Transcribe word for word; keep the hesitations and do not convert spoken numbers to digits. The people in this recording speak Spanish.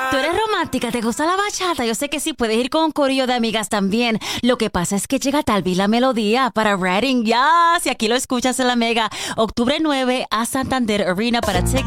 Tú eres romántica, ¿te gusta la bachata? Yo sé que sí, puedes ir con un corillo de amigas también. Lo que pasa es que llega tal vez la melodía para Reading. Ya, si aquí lo escuchas en la Mega. Octubre nueve a Santander Arena para Ticket